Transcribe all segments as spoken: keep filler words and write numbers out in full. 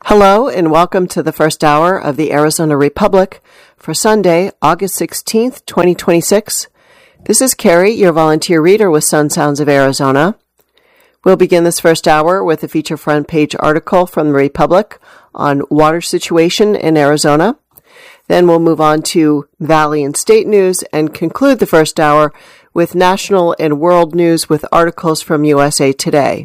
Hello and welcome to the first hour of the Arizona Republic for Sunday, August sixteenth, twenty twenty-six. This is Carrie, your volunteer reader with Sun Sounds of Arizona. We'll begin this first hour with a feature front page article from the Republic on water situation in Arizona. Then we'll move on to Valley and State news and conclude the first hour with national and world news with articles from U S A Today.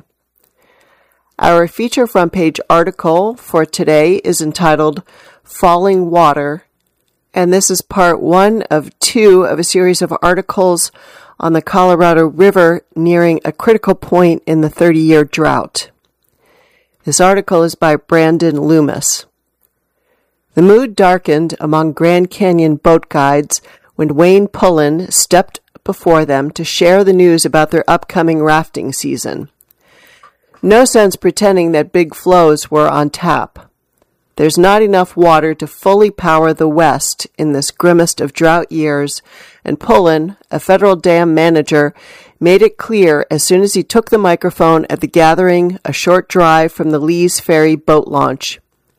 Our feature front page article for today is entitled Falling Water, and this is part one of two of a series of articles on the Colorado River nearing a critical point in the thirty-year drought. This article is by Brandon Loomis. The mood darkened among Grand Canyon boat guides when Wayne Pullen stepped before them to share the news about their upcoming rafting season. No sense pretending that big flows were on tap. There's not enough water to fully power the West in this grimmest of drought years, and Pullen, a federal dam manager, made it clear as soon as he took the microphone at the gathering a short drive from the Lee's Ferry boat launch.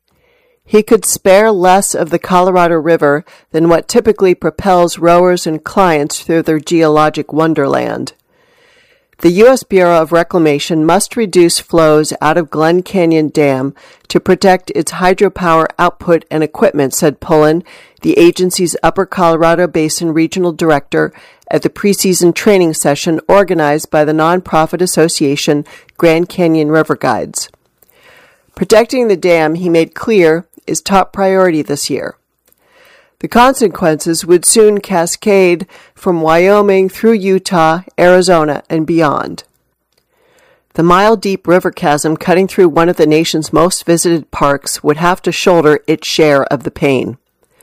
He could spare less of the Colorado River than what typically propels rowers and clients through their geologic wonderland. The U S Bureau of Reclamation must reduce flows out of Glen Canyon Dam to protect its hydropower output and equipment, said Pullen, the agency's Upper Colorado Basin Regional Director, at the preseason training session organized by the nonprofit association Grand Canyon River Guides. Protecting the dam, he made clear, is top priority this year. The consequences would soon cascade from Wyoming through Utah, Arizona, and beyond. The mile-deep river chasm cutting through one of the nation's most visited parks would have to shoulder its share of the pain.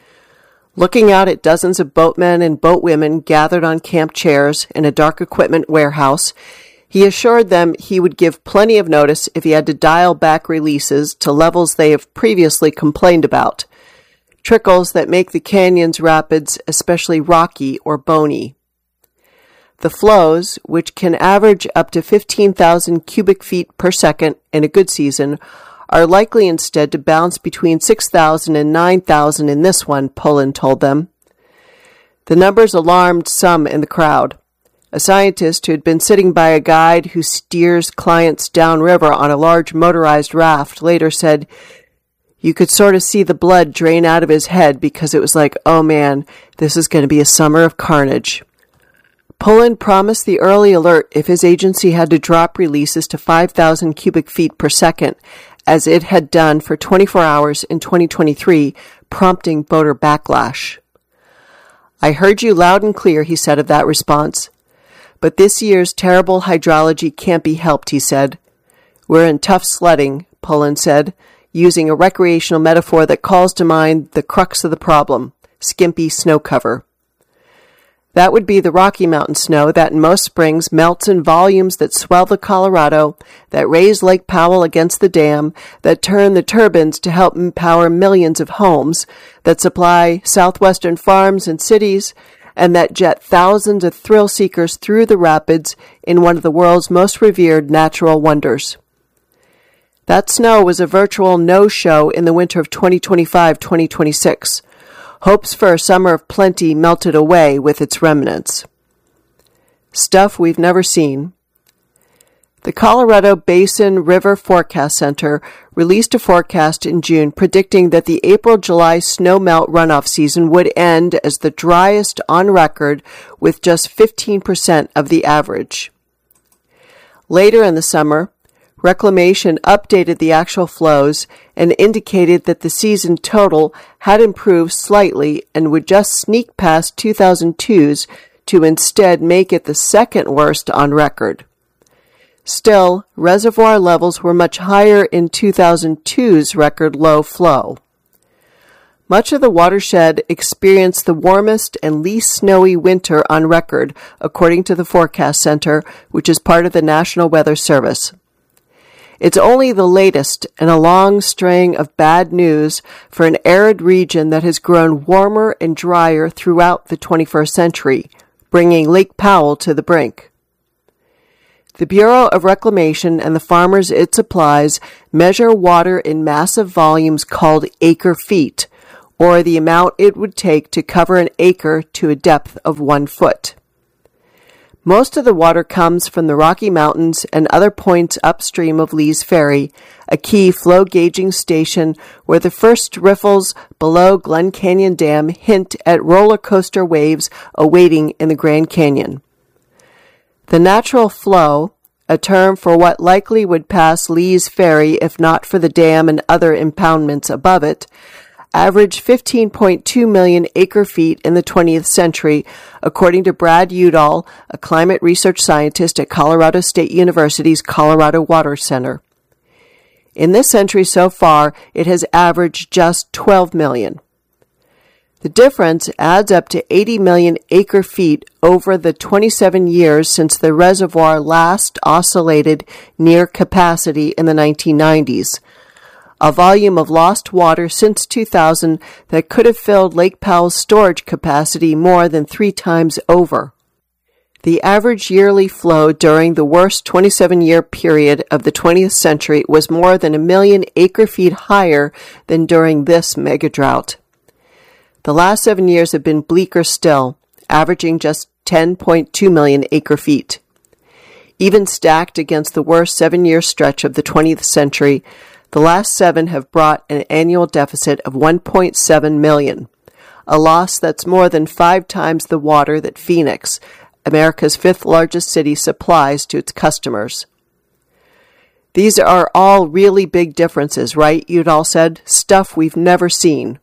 Looking out at dozens of boatmen and boatwomen gathered on camp chairs in a dark equipment warehouse, he assured them he would give plenty of notice if he had to dial back releases to levels they have previously complained about. Trickles that make the canyon's rapids especially rocky or bony. The flows, which can average up to fifteen thousand cubic feet per second in a good season, are likely instead to bounce between six thousand and nine thousand in this one, Pullen told them. The numbers alarmed some in the crowd. A scientist who had been sitting by a guide who steers clients downriver on a large motorized raft later said, "You could sort of see the blood drain out of his head because it was like, oh man, this is going to be a summer of carnage." Pullen promised the early alert if his agency had to drop releases to five thousand cubic feet per second, as it had done for twenty-four hours in twenty twenty-three, prompting boater backlash. "I heard you loud and clear," he said of that response. "But this year's terrible hydrology can't be helped," he said. "We're in tough sledding," Pullen said, using a recreational metaphor that calls to mind the crux of the problem, skimpy snow cover. That would be the Rocky Mountain snow that in most springs melts in volumes that swell the Colorado, that raise Lake Powell against the dam, that turn the turbines to help power millions of homes, that supply southwestern farms and cities, and that jet thousands of thrill seekers through the rapids in one of the world's most revered natural wonders. That snow was a virtual no-show in the winter of twenty twenty-five twenty twenty-six. Hopes for a summer of plenty melted away with its remnants. Stuff we've never seen. The Colorado Basin River Forecast Center released a forecast in June predicting that the April-July snowmelt runoff season would end as the driest on record with just fifteen percent of the average. Later in the summer, Reclamation updated the actual flows and indicated that the season total had improved slightly and would just sneak past two thousand two's to instead make it the second worst on record. Still, reservoir levels were much higher in two thousand two's record low flow. Much of the watershed experienced the warmest and least snowy winter on record, according to the Forecast Center, which is part of the National Weather Service. It's only the latest in a long string of bad news for an arid region that has grown warmer and drier throughout the twenty-first century, bringing Lake Powell to the brink. The Bureau of Reclamation and the farmers it supplies measure water in massive volumes called acre feet, or the amount it would take to cover an acre to a depth of one foot. Most of the water comes from the Rocky Mountains and other points upstream of Lee's Ferry, a key flow gauging station where the first riffles below Glen Canyon Dam hint at roller coaster waves awaiting in the Grand Canyon. The natural flow, a term for what likely would pass Lee's Ferry if not for the dam and other impoundments above it, averaged fifteen point two million acre-feet in the twentieth century, according to Brad Udall, a climate research scientist at Colorado State University's Colorado Water Center. In this century so far, it has averaged just twelve million. The difference adds up to eighty million acre-feet over the twenty-seven years since the reservoir last oscillated near capacity in the nineteen nineties. A volume of lost water since two thousand that could have filled Lake Powell's storage capacity more than three times over. The average yearly flow during the worst twenty-seven-year period of the twentieth century was more than a million acre-feet higher than during this mega-drought. The last seven years have been bleaker still, averaging just ten point two million acre-feet. Even stacked against the worst seven-year stretch of the twentieth century, the last seven have brought an annual deficit of one point seven million, a loss that's more than five times the water that Phoenix, America's fifth largest city, supplies to its customers. These are all really big differences, right? Udall said. Stuff we've never seen.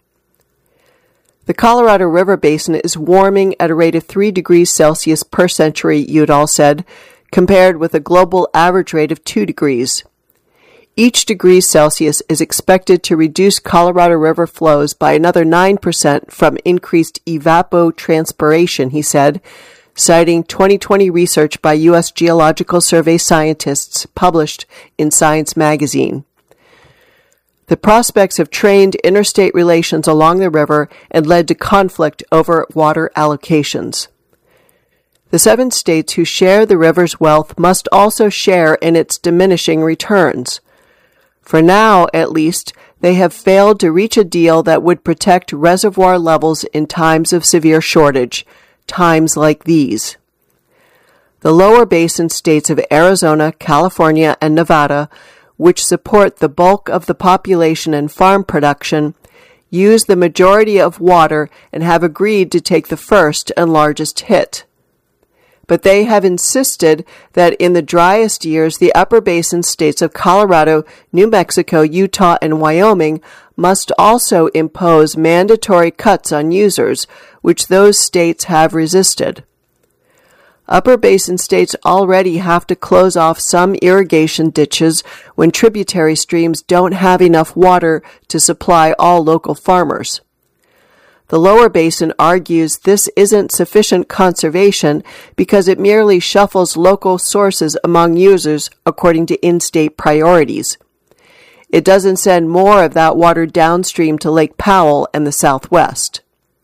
The Colorado River Basin is warming at a rate of three degrees Celsius per century, Udall said, compared with a global average rate of two degrees. Each degree Celsius is expected to reduce Colorado River flows by another nine percent from increased evapotranspiration, he said, citing twenty twenty research by U S Geological Survey scientists published in Science magazine. The prospects have trained interstate relations along the river and led to conflict over water allocations. The seven states who share the river's wealth must also share in its diminishing returns. For now, at least, they have failed to reach a deal that would protect reservoir levels in times of severe shortage, times like these. The lower basin states of Arizona, California, and Nevada, which support the bulk of the population and farm production, use the majority of water and have agreed to take the first and largest hit. But they have insisted that in the driest years, the upper basin states of Colorado, New Mexico, Utah, and Wyoming must also impose mandatory cuts on users, which those states have resisted. Upper basin states already have to close off some irrigation ditches when tributary streams don't have enough water to supply all local farmers. The lower basin argues this isn't sufficient conservation because it merely shuffles local sources among users according to in-state priorities. It doesn't send more of that water downstream to Lake Powell and the Southwest.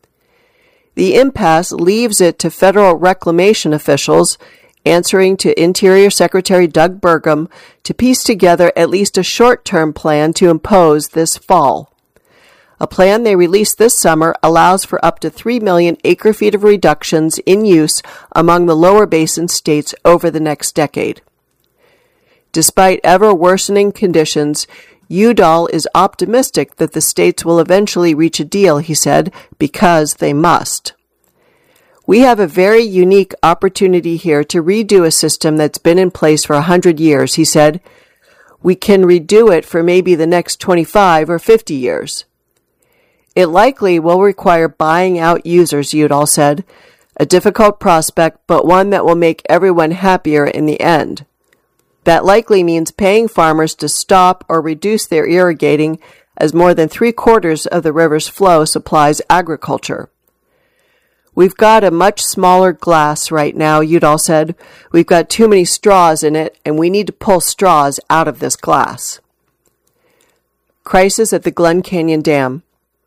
The impasse leaves it to federal reclamation officials, answering to Interior Secretary Doug Burgum, to piece together at least a short-term plan to impose this fall. A plan they released this summer allows for up to three million acre-feet of reductions in use among the lower basin states over the next decade. Despite ever-worsening conditions, Udall is optimistic that the states will eventually reach a deal, he said, because they must. We have a very unique opportunity here to redo a system that's been in place for a hundred years, he said. We can redo it for maybe the next twenty-five or fifty years. It likely will require buying out users, Udall said, a difficult prospect, but one that will make everyone happier in the end. That likely means paying farmers to stop or reduce their irrigating, as more than three-quarters of the river's flow supplies agriculture. We've got a much smaller glass right now, Udall said. We've got too many straws in it, and we need to pull straws out of this glass. Crisis at the Glen Canyon Dam.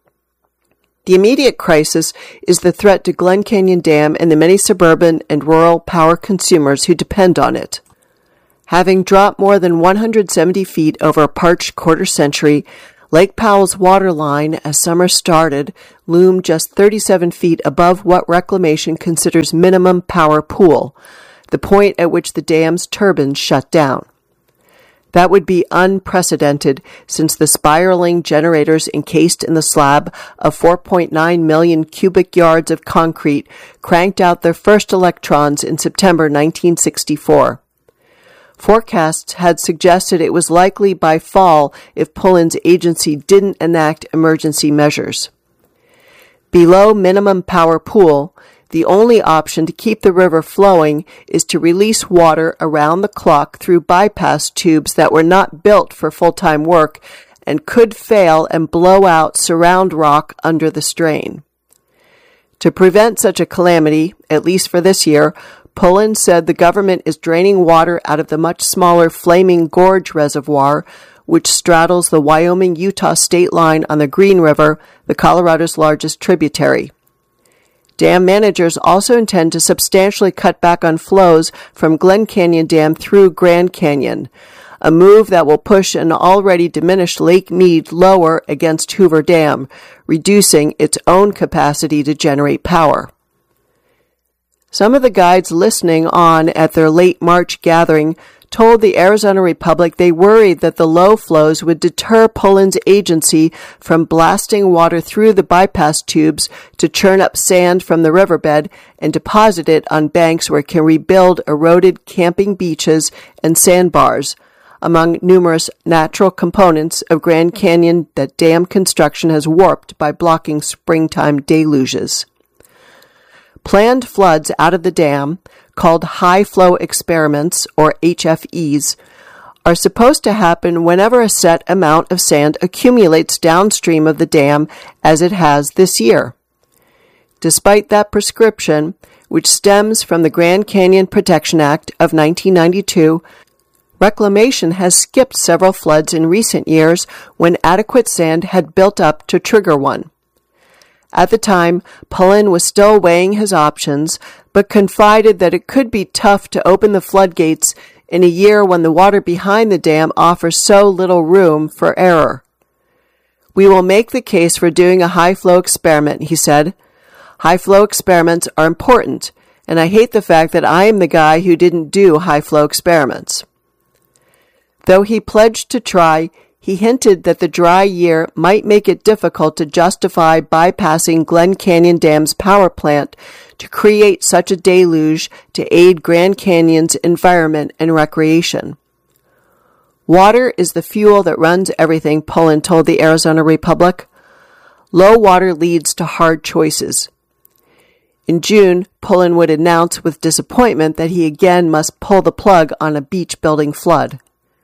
The immediate crisis is the threat to Glen Canyon Dam and the many suburban and rural power consumers who depend on it. Having dropped more than one hundred seventy feet over a parched quarter century, Lake Powell's water line, as summer started, loomed just thirty-seven feet above what Reclamation considers minimum power pool, the point at which the dam's turbines shut down. That would be unprecedented since the spiraling generators encased in the slab of four point nine million cubic yards of concrete cranked out their first electrons in September nineteen sixty-four. Forecasts had suggested it was likely by fall if Pulin's agency didn't enact emergency measures. Below minimum power pool, the only option to keep the river flowing is to release water around the clock through bypass tubes that were not built for full-time work and could fail and blow out surround rock under the strain. To prevent such a calamity, at least for this year, Pulin said the government is draining water out of the much smaller Flaming Gorge Reservoir, which straddles the Wyoming-Utah state line on the Green River, the Colorado's largest tributary. Dam managers also intend to substantially cut back on flows from Glen Canyon Dam through Grand Canyon, a move that will push an already diminished Lake Mead lower against Hoover Dam, reducing its own capacity to generate power. Some of the guides listening on at their late March gathering told the Arizona Republic they worried that the low flows would deter Pulin's agency from blasting water through the bypass tubes to churn up sand from the riverbed and deposit it on banks where it can rebuild eroded camping beaches and sandbars, among numerous natural components of Grand Canyon that dam construction has warped by blocking springtime deluges. Planned floods out of the dam, called high-flow experiments, or H F Es, are supposed to happen whenever a set amount of sand accumulates downstream of the dam, as it has this year. Despite that prescription, which stems from the Grand Canyon Protection Act of nineteen ninety-two, Reclamation has skipped several floods in recent years when adequate sand had built up to trigger one. At the time, Pulin was still weighing his options, but confided that it could be tough to open the floodgates in a year when the water behind the dam offers so little room for error. "We will make the case for doing a high-flow experiment," he said. "High-flow experiments are important, and I hate the fact that I am the guy who didn't do high-flow experiments." Though he pledged to try, he hinted that the dry year might make it difficult to justify bypassing Glen Canyon Dam's power plant to create such a deluge to aid Grand Canyon's environment and recreation. "Water is the fuel that runs everything," Pulin told the Arizona Republic. "Low water leads to hard choices." In June, Pulin would announce with disappointment that he again must pull the plug on a beach-building flood.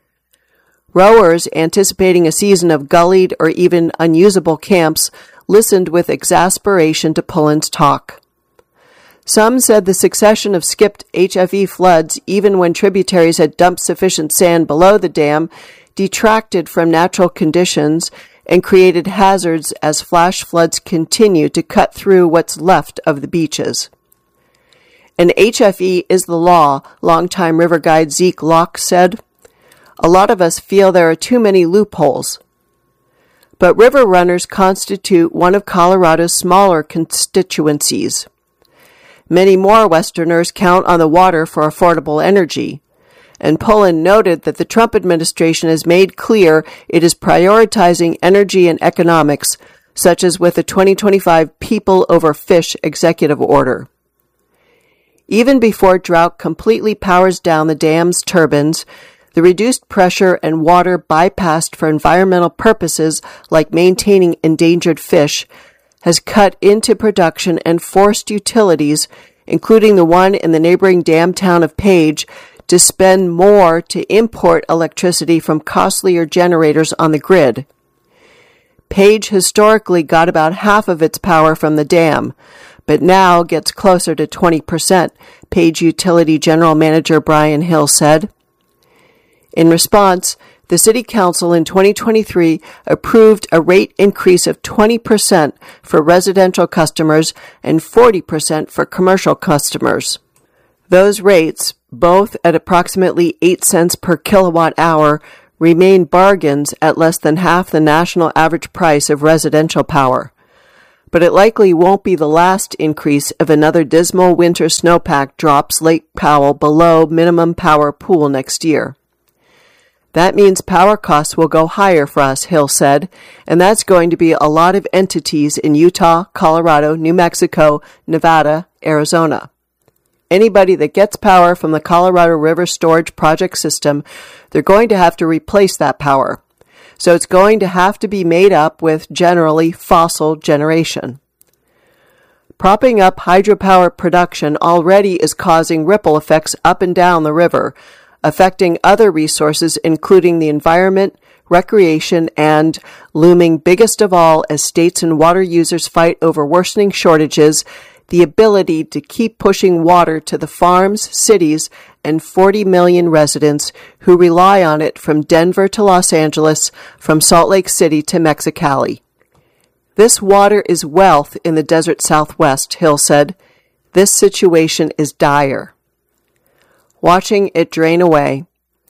Rowers, anticipating a season of gullied or even unusable camps, listened with exasperation to Pulin's talk. Some said the succession of skipped H F E floods, even when tributaries had dumped sufficient sand below the dam, detracted from natural conditions and created hazards as flash floods continue to cut through what's left of the beaches. "An H F E is the law," longtime river guide Zeke Locke said. "A lot of us feel there are too many loopholes." But river runners constitute one of Colorado's smaller constituencies. Many more Westerners count on the water for affordable energy, and Pulin noted that the Trump administration has made clear it is prioritizing energy and economics, such as with the twenty twenty-five People Over Fish executive order. Even before drought completely powers down the dam's turbines, the reduced pressure and water bypassed for environmental purposes like maintaining endangered fish has cut into production and forced utilities, including the one in the neighboring dam town of Page, to spend more to import electricity from costlier generators on the grid. Page historically got about half of its power from the dam, but now gets closer to twenty percent, Page Utility General Manager Brian Hill said. In response, the City Council in twenty twenty-three approved a rate increase of twenty percent for residential customers and forty percent for commercial customers. Those rates, both at approximately eight cents per kilowatt hour, remain bargains at less than half the national average price of residential power. But it likely won't be the last increase if another dismal winter snowpack drops Lake Powell below minimum power pool next year. That means power costs will go higher for us, Hill said, and that's going to be a lot of entities in Utah, Colorado, New Mexico, Nevada, Arizona. Anybody that gets power from the Colorado River Storage Project system, they're going to have to replace that power. So it's going to have to be made up with generally fossil generation. Propping up hydropower production already is causing ripple effects up and down the river, affecting other resources including the environment, recreation, and, looming biggest of all as states and water users fight over worsening shortages, the ability to keep pushing water to the farms, cities, and forty million residents who rely on it from Denver to Los Angeles, from Salt Lake City to Mexicali. This water is wealth in the desert Southwest, Hill said. This situation is dire. Watching it drain away.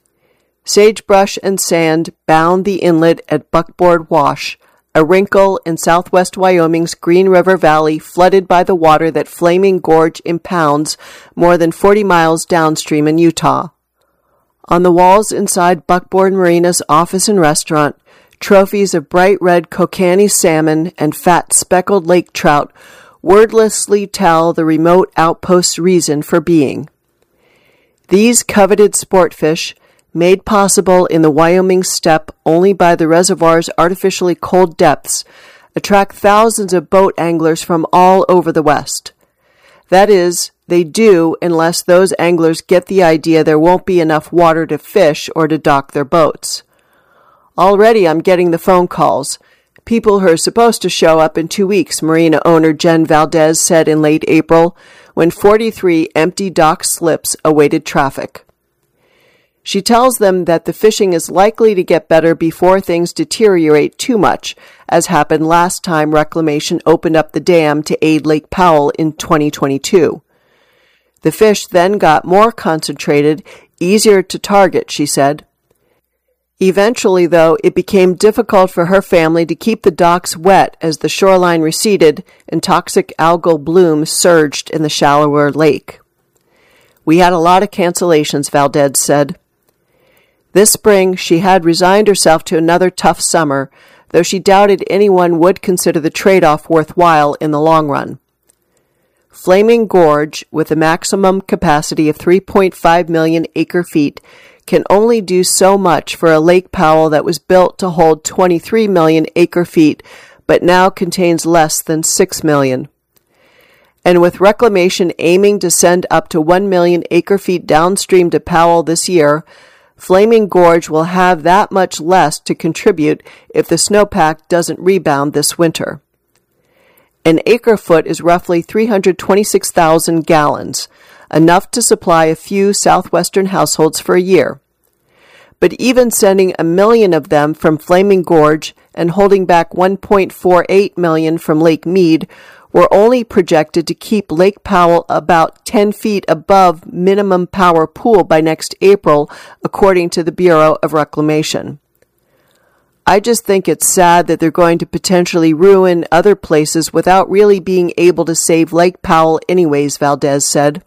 Sagebrush and sand bound the inlet at Buckboard Wash, a wrinkle in southwest Wyoming's Green River Valley flooded by the water that Flaming Gorge impounds more than forty miles downstream in Utah. On the walls inside Buckboard Marina's office and restaurant, trophies of bright red kokanee salmon and fat speckled lake trout wordlessly tell the remote outpost's reason for being. These coveted sport fish, made possible in the Wyoming steppe only by the reservoir's artificially cold depths, attract thousands of boat anglers from all over the West. That is, they do unless those anglers get the idea there won't be enough water to fish or to dock their boats. Already I'm getting the phone calls. People who are supposed to show up in two weeks, marina owner Jen Valdez said in late April, when forty-three empty dock slips awaited traffic. She tells them that the fishing is likely to get better before things deteriorate too much, as happened last time Reclamation opened up the dam to aid Lake Powell in twenty twenty-two. The fish then got more concentrated, easier to target, she said. Eventually, though, it became difficult for her family to keep the docks wet as the shoreline receded and toxic algal bloom surged in the shallower lake. We had a lot of cancellations, Valdez said. This spring, she had resigned herself to another tough summer, though she doubted anyone would consider the trade-off worthwhile in the long run. Flaming Gorge, with a maximum capacity of three point five million acre-feet, can only do so much for a Lake Powell that was built to hold twenty-three million acre-feet, but now contains less than six million. And with Reclamation aiming to send up to one million acre-feet downstream to Powell this year, Flaming Gorge will have that much less to contribute if the snowpack doesn't rebound this winter. An acre-foot is roughly three hundred twenty-six thousand gallons, enough to supply a few southwestern households for a year. But even sending a million of them from Flaming Gorge and holding back one point four eight million from Lake Mead were only projected to keep Lake Powell about ten feet above minimum power pool by next April, according to the Bureau of Reclamation. I just think it's sad that they're going to potentially ruin other places without really being able to save Lake Powell anyways, Valdez said.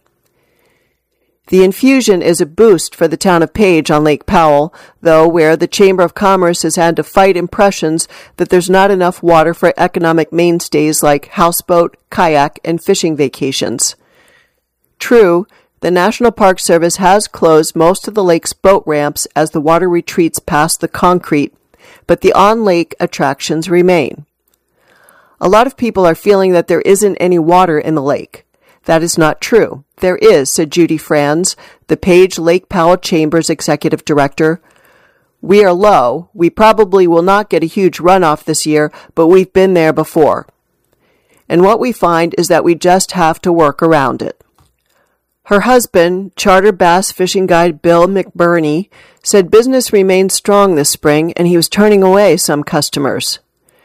The infusion is a boost for the town of Page on Lake Powell, though, where the Chamber of Commerce has had to fight impressions that there's not enough water for economic mainstays like houseboat, kayak, and fishing vacations. True, the National Park Service has closed most of the lake's boat ramps as the water retreats past the concrete, but the on-lake attractions remain. A lot of people are feeling that there isn't any water in the lake. That is not true. There is, said Judy Franz, the Page Lake Powell Chamber's executive director. We are low. We probably will not get a huge runoff this year, but we've been there before. And what we find is that we just have to work around it. Her husband, charter bass fishing guide Bill McBurney, said business remained strong this spring and he was turning away some customers.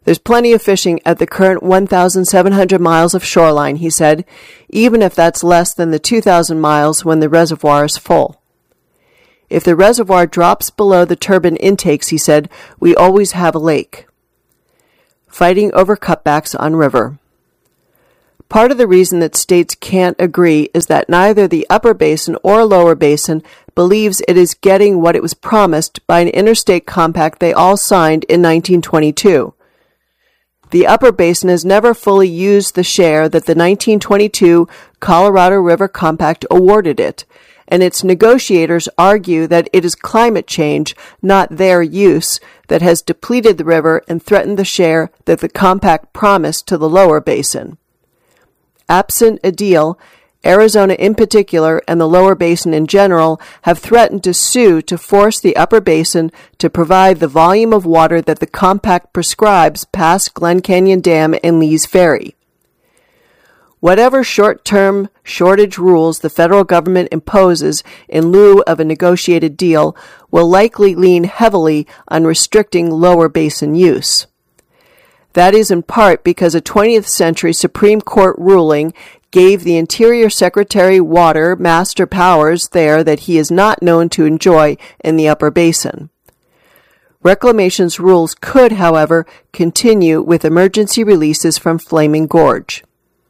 There's plenty of fishing at the current one thousand seven hundred miles of shoreline, he said, even if that's less than the two thousand miles when the reservoir is full. If the reservoir drops below the turbine intakes, he said, we always have a lake. Fighting over cutbacks on river. Part of the reason that states can't agree is that neither the upper basin or lower basin believes it is getting what it was promised by an interstate compact they all signed in nineteen twenty-two. The upper basin has never fully used the share that the nineteen twenty-two Colorado River Compact awarded it, and its negotiators argue that it is climate change, not their use, that has depleted the river and threatened the share that the compact promised to the lower basin. Absent a deal, Arizona in particular and the lower basin in general have threatened to sue to force the upper basin to provide the volume of water that the compact prescribes past Glen Canyon Dam and Lee's Ferry. Whatever short-term shortage rules the federal government imposes in lieu of a negotiated deal will likely lean heavily on restricting lower basin use. That is in part because a twentieth century Supreme Court ruling gave the Interior Secretary water master powers there that he is not known to enjoy in the upper basin. Reclamation's rules could, however, continue with emergency releases from Flaming Gorge.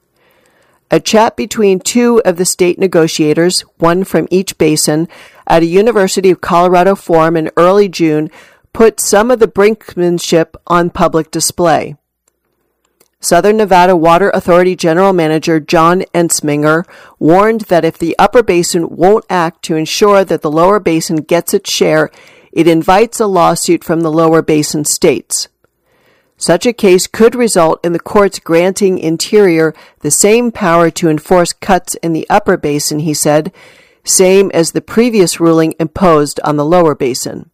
A chat between two of the state negotiators, one from each basin, at a University of Colorado forum in early June put some of the brinkmanship on public display. Southern Nevada Water Authority General Manager John Ensminger warned that if the upper basin won't act to ensure that the lower basin gets its share, it invites a lawsuit from the lower basin states. Such a case could result in the courts granting Interior the same power to enforce cuts in the upper basin, he said, same as the previous ruling imposed on the lower basin.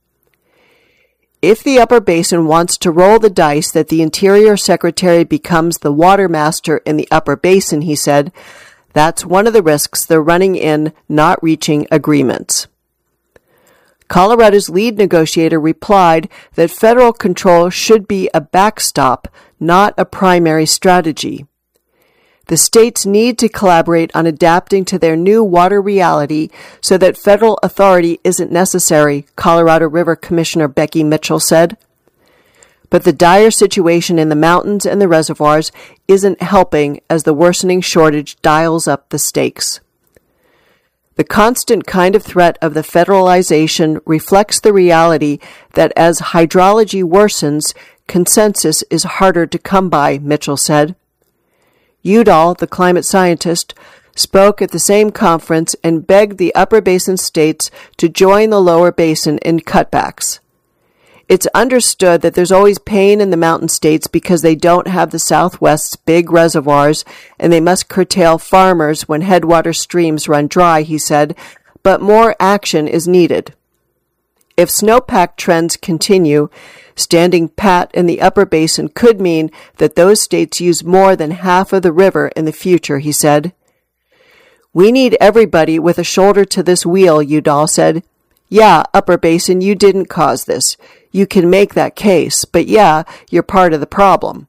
If the upper basin wants to roll the dice that the Interior Secretary becomes the water master in the upper basin, he said, that's one of the risks they're running in not reaching agreements. Colorado's lead negotiator replied that federal control should be a backstop, not a primary strategy. The states need to collaborate on adapting to their new water reality so that federal authority isn't necessary, Colorado River Commissioner Becky Mitchell said. But the dire situation in the mountains and the reservoirs isn't helping as the worsening shortage dials up the stakes. The constant kind of threat of the federalization reflects the reality that as hydrology worsens, consensus is harder to come by, Mitchell said. Udall, the climate scientist, spoke at the same conference and begged the upper basin states to join the lower basin in cutbacks. It's understood that there's always pain in the mountain states because they don't have the Southwest's big reservoirs and they must curtail farmers when headwater streams run dry, he said, but more action is needed. If snowpack trends continue, standing pat in the upper basin could mean that those states use more than half of the river in the future, he said. We need everybody with a shoulder to this wheel, Udall said. Yeah, upper basin, you didn't cause this. You can make that case, but yeah, you're part of the problem.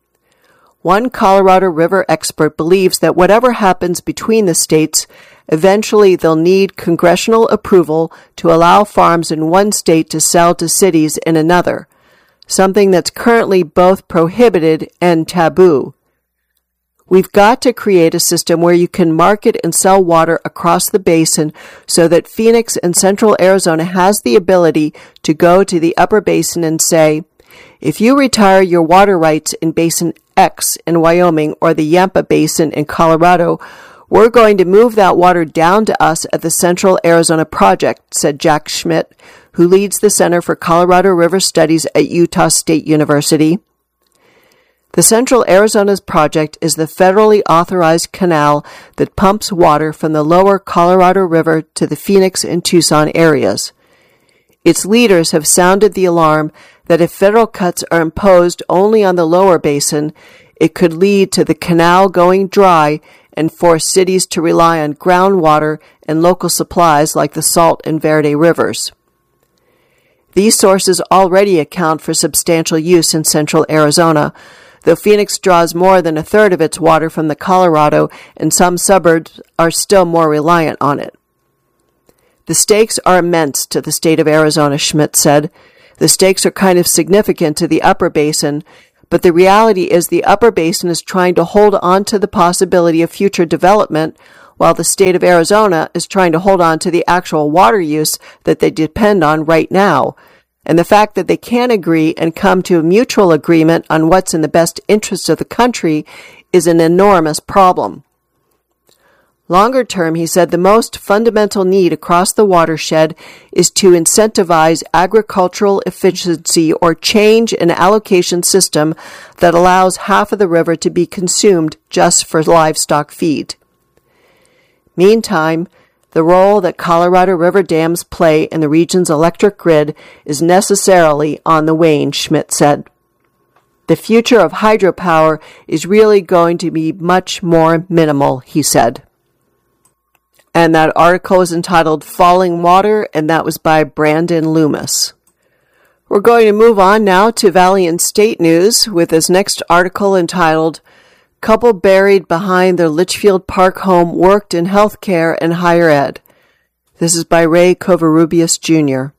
One Colorado River expert believes that whatever happens between the states, eventually they'll need congressional approval to allow farms in one state to sell to cities in another, something that's currently both prohibited and taboo. We've got to create a system where you can market and sell water across the basin so that Phoenix and Central Arizona has the ability to go to the upper basin and say, if you retire your water rights in Basin X in Wyoming or the Yampa Basin in Colorado, we're going to move that water down to us at the Central Arizona Project, said Jack Schmidt, who leads the Center for Colorado River Studies at Utah State University. The Central Arizona's project is the federally authorized canal that pumps water from the lower Colorado River to the Phoenix and Tucson areas. Its leaders have sounded the alarm that if federal cuts are imposed only on the lower basin, it could lead to the canal going dry and force cities to rely on groundwater and local supplies like the Salt and Verde rivers. These sources already account for substantial use in central Arizona, though Phoenix draws more than a third of its water from the Colorado, and some suburbs are still more reliant on it. The stakes are immense to the state of Arizona, Schmidt said. The stakes are kind of significant to the upper basin, but the reality is the upper basin is trying to hold on to the possibility of future development, while the state of Arizona is trying to hold on to the actual water use that they depend on right now. And the fact that they can agree and come to a mutual agreement on what's in the best interest of the country is an enormous problem. Longer term, he said, the most fundamental need across the watershed is to incentivize agricultural efficiency or change an allocation system that allows half of the river to be consumed just for livestock feed. Meantime, the role that Colorado River dams play in the region's electric grid is necessarily on the wane, Schmidt said. The future of hydropower is really going to be much more minimal, he said. And that article is entitled Falling Water, and that was by Brandon Loomis. We're going to move on now to Valiant State News with this next article entitled Couple Buried Behind Their Litchfield Park Home Worked in Healthcare and Higher Ed. This is by Ray Covarrubias, Junior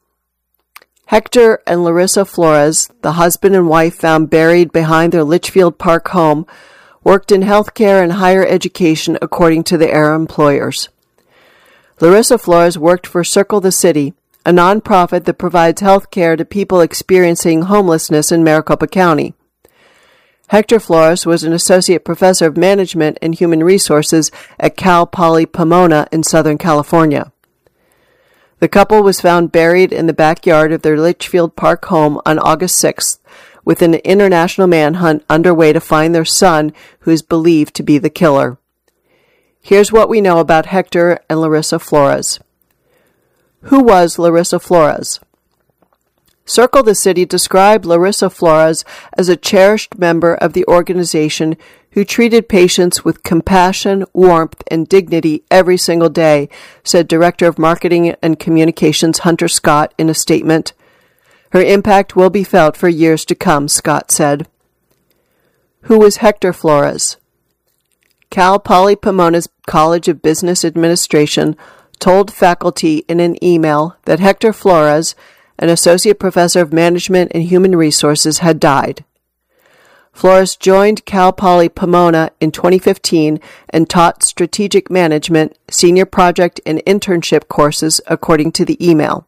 Hector and Larissa Flores, the husband and wife found buried behind their Litchfield Park home, worked in healthcare and higher education according to their employers. Larissa Flores worked for Circle the City, a nonprofit that provides health care to people experiencing homelessness in Maricopa County. Hector Flores was an associate professor of management and human resources at Cal Poly Pomona in Southern California. The couple was found buried in the backyard of their Litchfield Park home on August sixth, with an international manhunt underway to find their son, who is believed to be the killer. Here's what we know about Hector and Larissa Flores. Who was Larissa Flores? Circle the City described Larissa Flores as a cherished member of the organization who treated patients with compassion, warmth, and dignity every single day, said Director of Marketing and Communications Hunter Scott in a statement. Her impact will be felt for years to come, Scott said. Who was Hector Flores? Cal Poly Pomona's College of Business Administration told faculty in an email that Hector Flores, an associate professor of management and human resources, had died. Flores joined Cal Poly Pomona in twenty fifteen and taught strategic management, senior project, and internship courses, according to the email.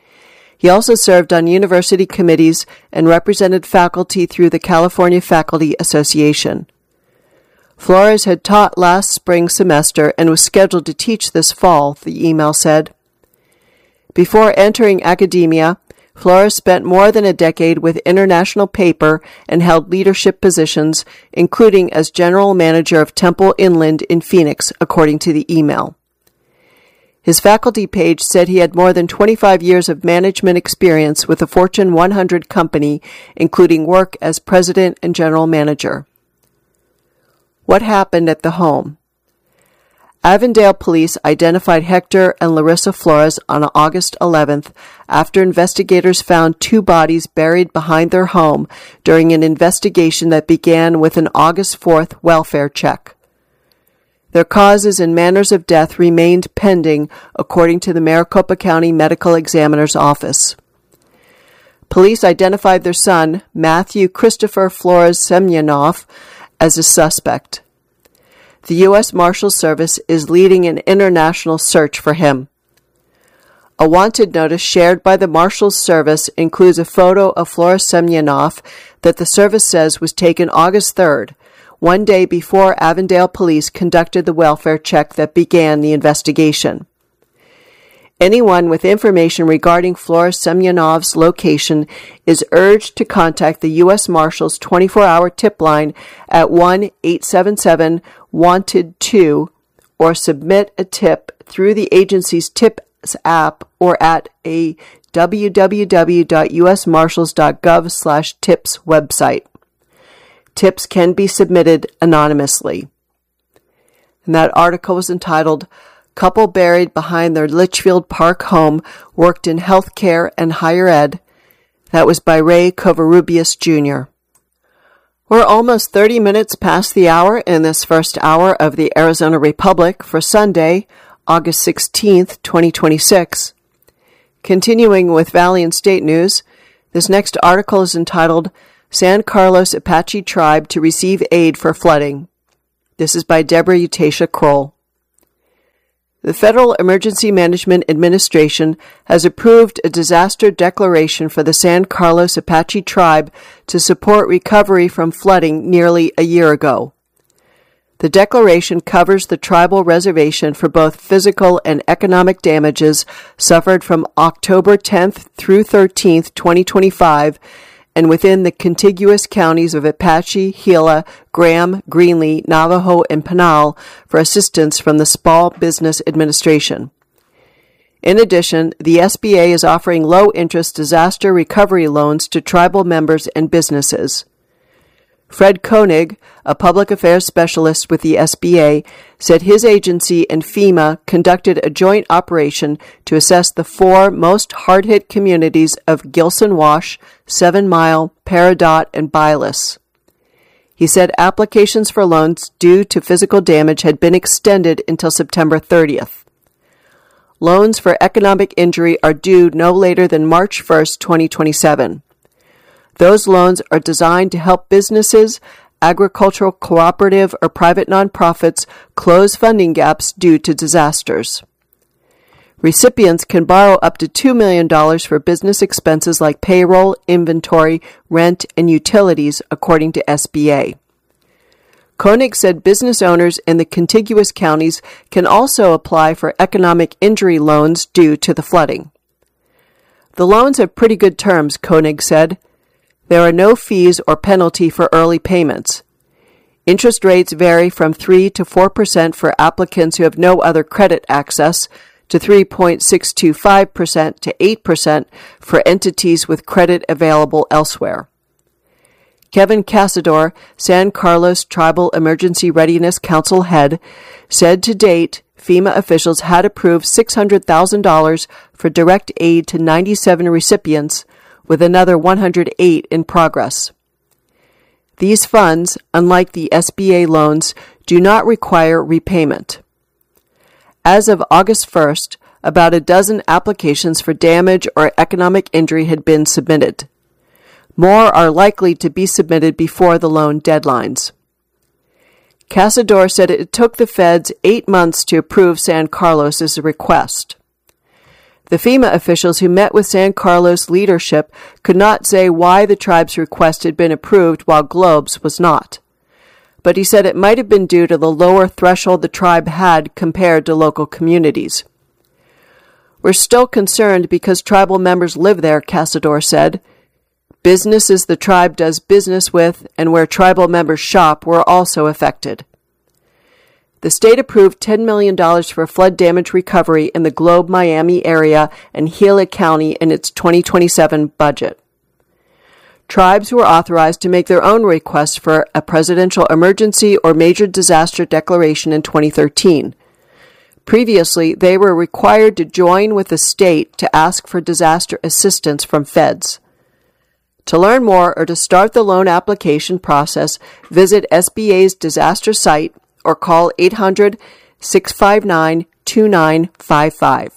He also served on university committees and represented faculty through the California Faculty Association. Flores had taught last spring semester and was scheduled to teach this fall, the email said. Before entering academia, Flores spent more than a decade with International Paper and held leadership positions, including as general manager of Temple Inland in Phoenix, according to the email. His faculty page said he had more than twenty-five years of management experience with a Fortune one hundred company, including work as president and general manager. What happened at the home? Avondale police identified Hector and Larissa Flores on August eleventh after investigators found two bodies buried behind their home during an investigation that began with an August fourth welfare check. Their causes and manners of death remained pending, according to the Maricopa County Medical Examiner's Office. Police identified their son, Matthew Christopher Flores Semyonov, as a suspect. The U S Marshals Service is leading an international search for him. A wanted notice shared by the Marshals Service includes a photo of Flores Semyonov that the service says was taken August third, one day before Avondale police conducted the welfare check that began the investigation. Anyone with information regarding Flores Semyonov's location is urged to contact the U S Marshals twenty-four hour tip line at one eight seven seven wanted two or submit a tip through the agency's TIPS app or at a w w w dot u s marshals dot gov slash tips website. Tips can be submitted anonymously. And that article was entitled, couple buried behind their Litchfield Park home worked in healthcare and higher ed. That was by Ray Covarrubias, Junior We're almost thirty minutes past the hour in this first hour of the Arizona Republic for Sunday, August sixteenth, twenty twenty-six. Continuing with Valley and State News, this next article is entitled San Carlos Apache Tribe to Receive Aid for Flooding. This is by Deborah Utasia Kroll. The Federal Emergency Management Administration has approved a disaster declaration for the San Carlos Apache Tribe to support recovery from flooding nearly a year ago. The declaration covers the tribal reservation for both physical and economic damages suffered from October tenth through thirteenth, twenty twenty-five, and within the contiguous counties of Apache, Gila, Graham, Greenlee, Navajo, and Pinal for assistance from the Small Business Administration. In addition, the S B A is offering low-interest disaster recovery loans to tribal members and businesses. Fred Koenig, a public affairs specialist with the S B A, said his agency and FEMA conducted a joint operation to assess the four most hard-hit communities of Gilson Wash, Seven Mile, Peridot, and Bylis. He said applications for loans due to physical damage had been extended until September thirtieth. Loans for economic injury are due no later than March first, twenty twenty-seven. Those loans are designed to help businesses, agricultural cooperative, or private nonprofits close funding gaps due to disasters. Recipients can borrow up to two million dollars for business expenses like payroll, inventory, rent, and utilities, according to S B A. Koenig said business owners in the contiguous counties can also apply for economic injury loans due to the flooding. The loans have pretty good terms, Koenig said. There are no fees or penalty for early payments. Interest rates vary from three to four percent for applicants who have no other credit access, to three point six two five percent to eight percent for entities with credit available elsewhere. Kevin Casador, San Carlos Tribal Emergency Readiness Council head, said to date, FEMA officials had approved six hundred thousand dollars for direct aid to ninety-seven recipients, with another one hundred eight in progress. These funds, unlike the S B A loans, do not require repayment. As of August first, about a dozen applications for damage or economic injury had been submitted. More are likely to be submitted before the loan deadlines. Casador said it took the feds eight months to approve San Carlos's request. The FEMA officials who met with San Carlos leadership could not say why the tribe's request had been approved while Globe's was not. But he said it might have been due to the lower threshold the tribe had compared to local communities. We're still concerned because tribal members live there, Casador said. Businesses the tribe does business with and where tribal members shop were also affected. The state approved ten million dollars for flood damage recovery in the Globe Miami area and Gila County in its twenty twenty-seven budget. Tribes were authorized to make their own requests for a presidential emergency or major disaster declaration in twenty thirteen. Previously, they were required to join with the state to ask for disaster assistance from feds. To learn more or to start the loan application process, visit S B A's disaster site or call eight hundred, six five nine, two nine five five.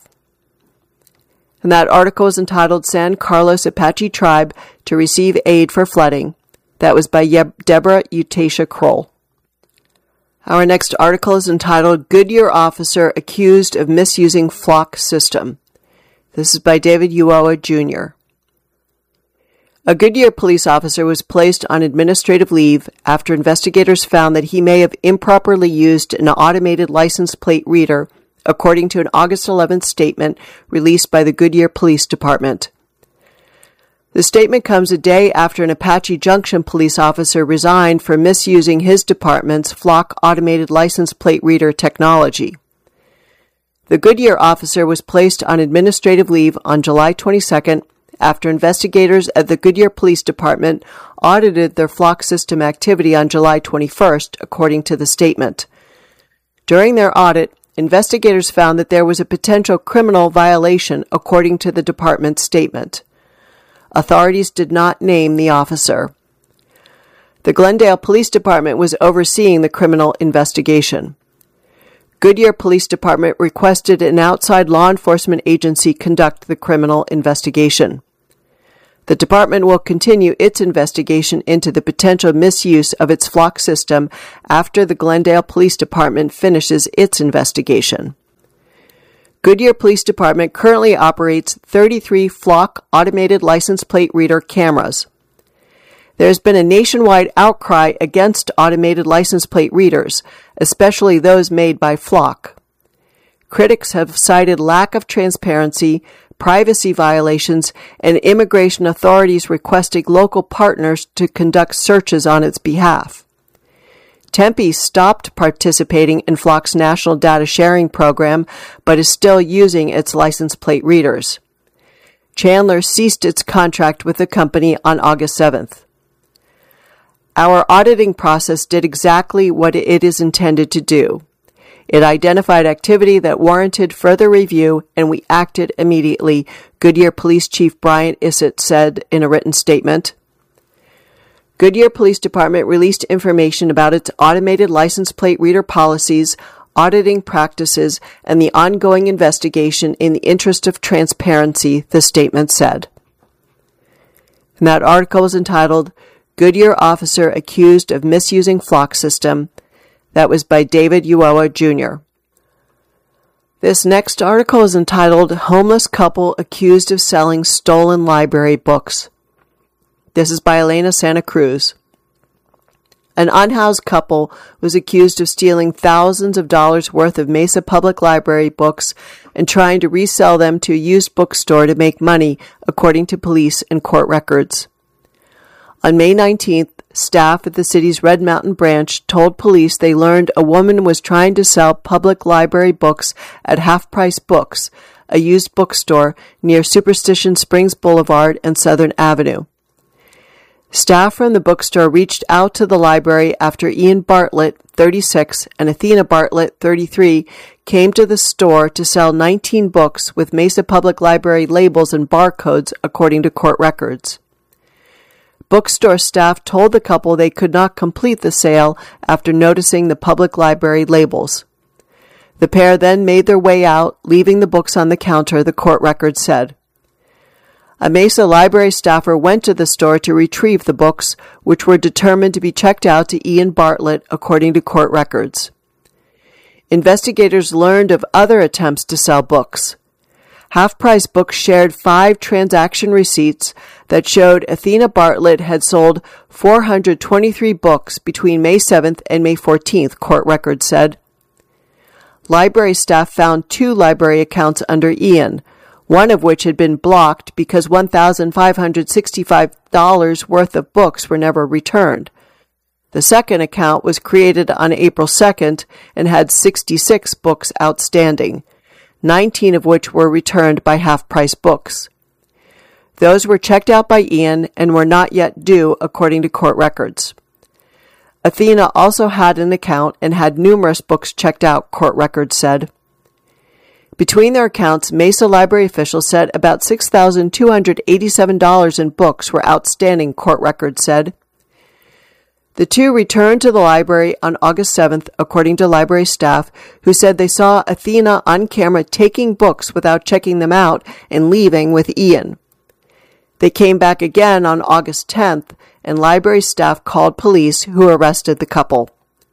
And that article is entitled San Carlos Apache Tribe to Receive Aid for Flooding. That was by Ye- Deborah Utasia Kroll. Our next article is entitled Goodyear Officer Accused of Misusing Flock System. This is by David Uoa, Junior A Goodyear police officer was placed on administrative leave after investigators found that he may have improperly used an automated license plate reader, according to an August eleventh statement released by the Goodyear Police Department. The statement comes a day after an Apache Junction police officer resigned for misusing his department's Flock automated license plate reader technology. The Goodyear officer was placed on administrative leave on July twenty-second after investigators at the Goodyear Police Department audited their Flock system activity on July twenty-first, according to the statement. During their audit, investigators found that there was a potential criminal violation according to the department's statement. Authorities did not name the officer. The Glendale Police Department was overseeing the criminal investigation. Goodyear Police Department requested an outside law enforcement agency conduct the criminal investigation. The department will continue its investigation into the potential misuse of its flock system after the Glendale Police Department finishes its investigation. Goodyear Police Department currently operates thirty-three flock automated license plate reader cameras. There has been a nationwide outcry against automated license plate readers, especially those made by Flock. Critics have cited lack of transparency, privacy violations, and immigration authorities requesting local partners to conduct searches on its behalf. Tempe stopped participating in Flock's national data sharing program, but is still using its license plate readers. Chandler ceased its contract with the company on August seventh. Our auditing process did exactly what it is intended to do. It identified activity that warranted further review, and we acted immediately, Goodyear Police Chief Brian Issett said in a written statement. Goodyear Police Department released information about its automated license plate reader policies, auditing practices, and the ongoing investigation in the interest of transparency, the statement said. And that article was entitled, Goodyear Officer Accused of Misusing Flock System. That was by David Uoa, Junior This next article is entitled, Homeless Couple Accused of Selling Stolen Library Books. This is by Elena Santa Cruz. An unhoused couple was accused of stealing thousands of dollars worth of Mesa Public Library books and trying to resell them to a used bookstore to make money, according to police and court records. On May nineteenth, staff at the city's Red Mountain branch told police they learned a woman was trying to sell public library books at Half Price Books, a used bookstore near Superstition Springs Boulevard and Southern Avenue. Staff from the bookstore reached out to the library after Ian Bartlett, thirty-six, and Athena Bartlett, thirty-three, came to the store to sell nineteen books with Mesa Public Library labels and barcodes, according to court records. Bookstore staff told the couple they could not complete the sale after noticing the public library labels. The pair then made their way out, leaving the books on the counter, the court records said. A Mesa library staffer went to the store to retrieve the books, which were determined to be checked out to Ian Bartlett, according to court records. Investigators learned of other attempts to sell books. Half Price Books shared five transaction receipts that showed Athena Bartlett had sold four hundred twenty-three books between May seventh and May fourteenth, court records said. Library staff found two library accounts under Ian, one of which had been blocked because one thousand five hundred sixty-five dollars worth of books were never returned. The second account was created on April second and had sixty-six books outstanding, nineteen of which were returned by Half Price Books. Those were checked out by Ian and were not yet due, according to court records. Athena also had an account and had numerous books checked out, court records said. Between their accounts, Mesa library officials said about six thousand two hundred eighty-seven dollars in books were outstanding, court records said. The two returned to the library on August seventh, according to library staff, who said they saw Athena on camera taking books without checking them out and leaving with Ian. They came back again on August tenth, and library staff called police, who arrested the couple.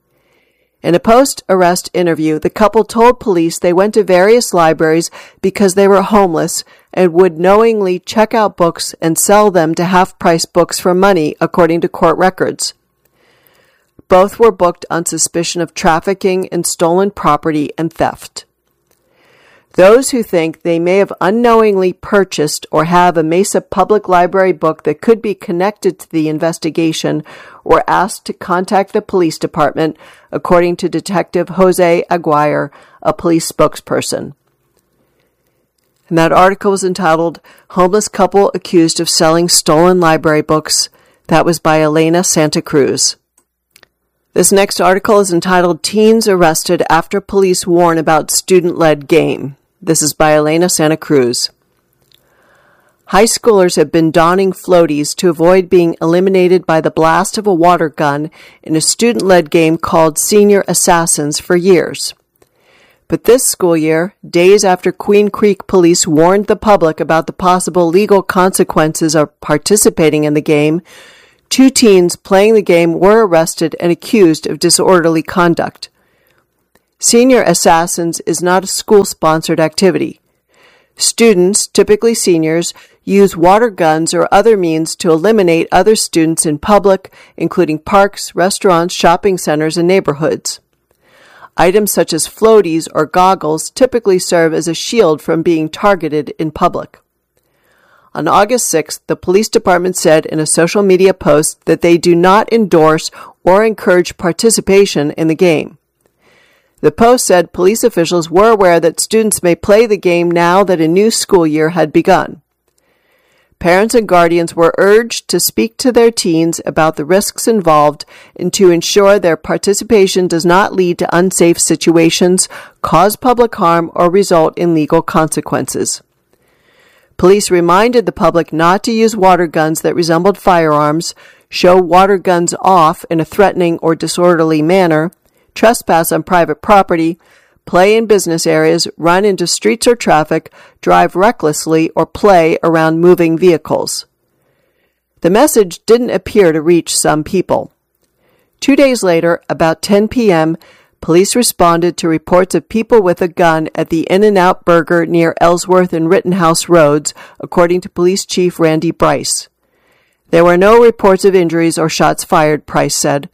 In a post-arrest interview, the couple told police they went to various libraries because they were homeless and would knowingly check out books and sell them to half-price books for money, according to court records. Both were booked on suspicion of trafficking in stolen property and theft. Those who think they may have unknowingly purchased or have a Mesa Public Library book that could be connected to the investigation were asked to contact the police department, according to Detective Jose Aguirre, a police spokesperson. And that article was entitled, Homeless Couple Accused of Selling Stolen Library Books. That was by Elena Santa Cruz. This next article is entitled Teens Arrested After Police Warn About Student-Led Game. This is by Elena Santa Cruz. High schoolers have been donning floaties to avoid being eliminated by the blast of a water gun in a student-led game called Senior Assassins for years. But this school year, days after Queen Creek police warned the public about the possible legal consequences of participating in the game, two teens playing the game were arrested and accused of disorderly conduct. Senior Assassins is not a school-sponsored activity. Students, typically seniors, use water guns or other means to eliminate other students in public, including parks, restaurants, shopping centers, and neighborhoods. Items such as floaties or goggles typically serve as a shield from being targeted in public. On August sixth, the police department said in a social media post that they do not endorse or encourage participation in the game. The post said police officials were aware that students may play the game now that a new school year had begun. Parents and guardians were urged to speak to their teens about the risks involved and to ensure their participation does not lead to unsafe situations, cause public harm, or result in legal consequences. Police reminded the public not to use water guns that resembled firearms, show water guns off in a threatening or disorderly manner, trespass on private property, play in business areas, run into streets or traffic, drive recklessly, or play around moving vehicles. The message didn't appear to reach some people. Two days later, about ten p.m., police responded to reports of people with a gun at the In-N-Out Burger near Ellsworth and Rittenhouse Roads, according to Police Chief Randy Bryce. There were no reports of injuries or shots fired, Price said.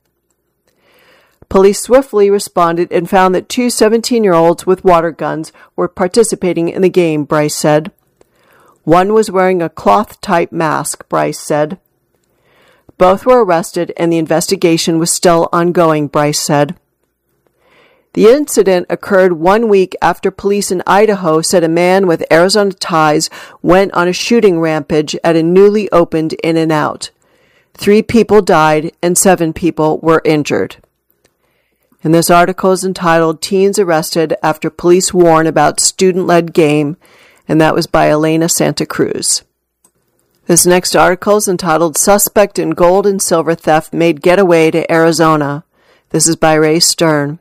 Police swiftly responded and found that two seventeen-year-olds with water guns were participating in the game, Bryce said. One was wearing a cloth-type mask, Bryce said. Both were arrested and the investigation was still ongoing, Bryce said. The incident occurred one week after police in Idaho said a man with Arizona ties went on a shooting rampage at a newly opened In-N-Out. Three people died and seven people were injured. And this article is entitled Teens Arrested After Police Warn About Student-Led Game, and that was by Elena Santa Cruz. This next article is entitled Suspect in Gold and Silver Theft Made Getaway to Arizona. This is by Ray Stern.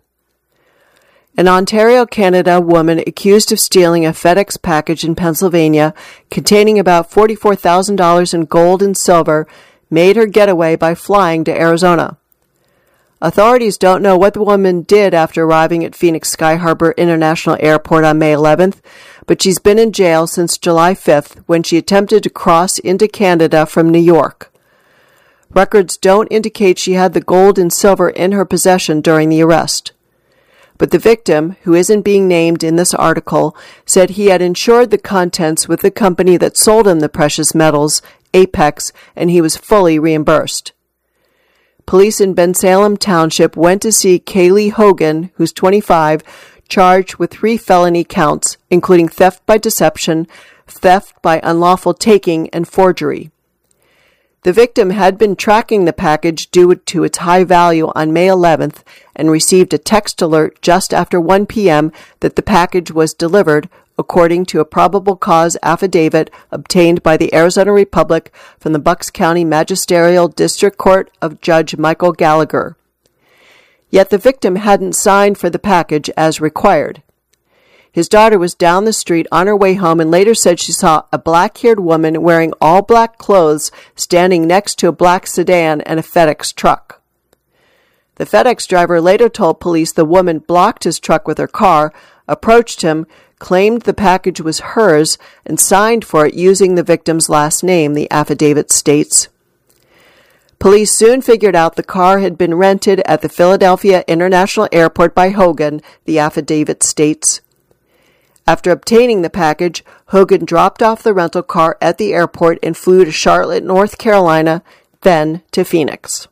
An Ontario, Canada woman accused of stealing a FedEx package in Pennsylvania containing about forty-four thousand dollars in gold and silver made her getaway by flying to Arizona. Authorities don't know what the woman did after arriving at Phoenix Sky Harbor International Airport on May eleventh, but she's been in jail since July fifth when she attempted to cross into Canada from New York. Records don't indicate she had the gold and silver in her possession during the arrest. But the victim, who isn't being named in this article, said he had insured the contents with the company that sold him the precious metals, Apex, and he was fully reimbursed. Police in Bensalem Township went to see Kaylee Hogan, who's twenty-five, charged with three felony counts, including theft by deception, theft by unlawful taking, and forgery. The victim had been tracking the package due to its high value on May eleventh and received a text alert just after one p.m. that the package was delivered, according to a probable cause affidavit obtained by the Arizona Republic from the Bucks County Magisterial District Court of Judge Michael Gallagher. Yet the victim hadn't signed for the package as required. His daughter was down the street on her way home and later said she saw a black-haired woman wearing all black clothes standing next to a black sedan and a FedEx truck. The FedEx driver later told police the woman blocked his truck with her car, approached him, claimed the package was hers, and signed for it using the victim's last name, the affidavit states. Police soon figured out the car had been rented at the Philadelphia International Airport by Hogan, the affidavit states. After obtaining the package, Hogan dropped off the rental car at the airport and flew to Charlotte, North Carolina, then to Phoenix.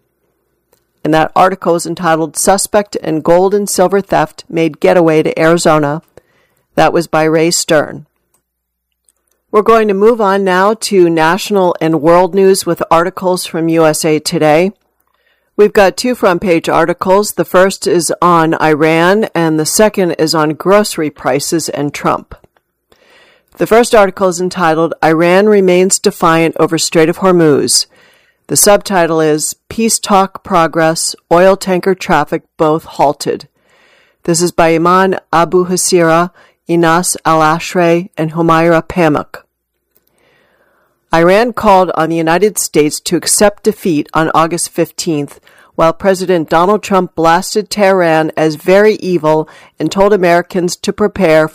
And that article is entitled Suspect in Gold and Silver Theft Made Getaway to Arizona. That was by Ray Stern. We're going to move on now to national and world news with articles from U S A Today. We've got two front-page articles. The first is on Iran, and the second is on grocery prices and Trump. The first article is entitled, Iran Remains Defiant Over Strait of Hormuz. The subtitle is, Peace Talk Progress, Oil Tanker Traffic Both Halted. This is by Iman Abu Hasira, Inas Al-Ashray, and Humaira Pamuk. Iran called on the United States to accept defeat on August fifteenth, while President Donald Trump blasted Tehran as very evil and told Americans to prepare